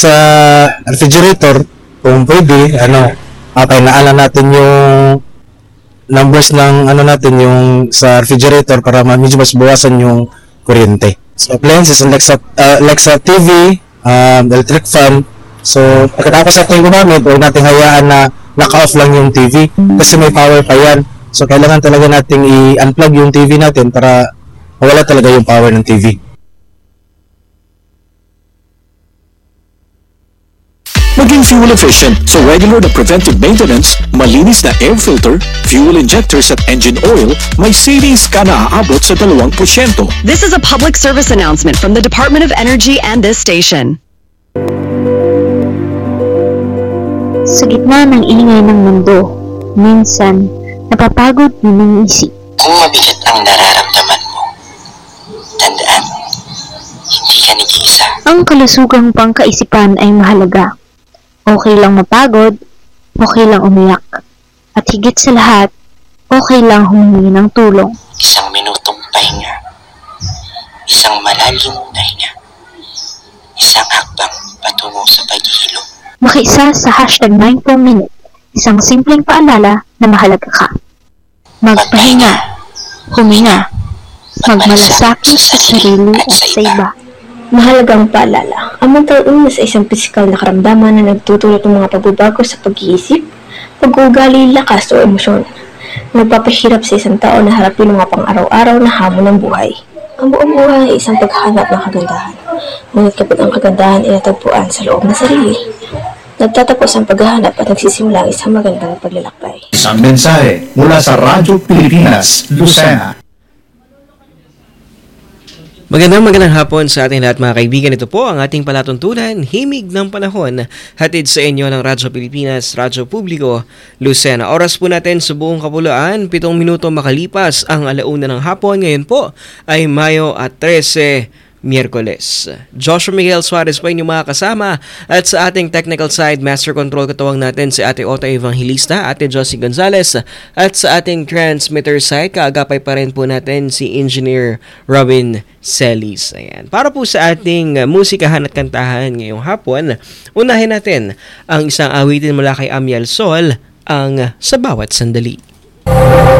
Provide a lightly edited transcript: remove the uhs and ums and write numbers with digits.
sa refrigerator, kung pwede, painaalan natin yung numbers ng natin yung sa refrigerator para medyo mas bawasan yung kuryente. So appliances, Alexa TV, electric fan. So pagkatapos natin gumamit, huwag natin hayaan na naka-off lang yung TV kasi may power pa yan. So kailangan talaga nating i-unplug yung TV natin para mawala talaga yung power ng TV. Maging fuel efficient so regular na preventive maintenance, malinis na air filter, fuel injectors at engine oil, may savings ka na aabot sa 2%. This is a public service announcement from the Department of Energy and this station. Sa gitna ng ingay ng mundo, minsan napapagod din ang isip. Kung mabigat ang nararamdaman mo, tandaan, hindi ka nag-iisa. Ang kalusugang pangkaisipan ay mahalaga. Okay lang mapagod, okay lang umiyak, at higit sa lahat, okay lang humingi ng tulong. Isang minutong pahinga, isang malalim na hinga, isang hakbang patungo sa paghihilom. Makiisa sa hashtag Mindful Minute, isang simpleng paalala na mahalaga ka. Magpahinga, huminga, magmalasakit sa sarili at sa iba. Mahalagang paalala, ang mental illness ay isang pisikal na karamdaman na nagtutulot ng mga pagbabago sa pag-iisip, pag-uugali, lakas o emosyon. Nagpapahirap sa isang tao na harapin ang mga pang-araw-araw na hamon ng buhay. Ang buong buhay ay isang paghahanap ng kagandahan. Ngunit kapag ang kagandahan ay natagpuan sa loob ng sarili, nagtatapos ang paghahanap at nagsisimula ang isang magandang paglalakbay. Isang mensahe mula sa Radyo Pilipinas, Lucena. Magandang hapon sa ating lahat mga kaibigan. Ito po ang ating palatuntunan, Himig ng Panahon, hatid sa inyo ng Radyo Pilipinas, Radyo Publiko, Lucena. Oras po natin sa buong kapuluan, 7 minuto makalipas ang 1:00 ng hapon. Ngayon po ay Mayo 13, Miyerkules. Joshua Miguel Suarez po inyong mga kasama at sa ating technical side, Master Control katuwang natin si Ate Ota Evangelista, Ate Josie Gonzalez at sa ating transmitter side, kaagapay pa rin po natin si Engineer Robin Celis. Ayan. Para po sa ating musikahan at kantahan ngayong hapon, unahin natin ang isang awitin mula kay Amiel Sol, ang Sa Bawat Sandali.